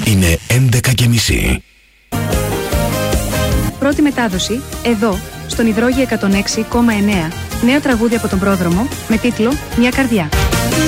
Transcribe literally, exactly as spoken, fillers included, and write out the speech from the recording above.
Είναι έντεκα και μισή. Πρώτη μετάδοση, εδώ, στον Υδρόγειο εκατόν έξι κόμμα εννέα. Νέο τραγούδι από τον πρόδρομο, με τίτλο «Μια καρδιά».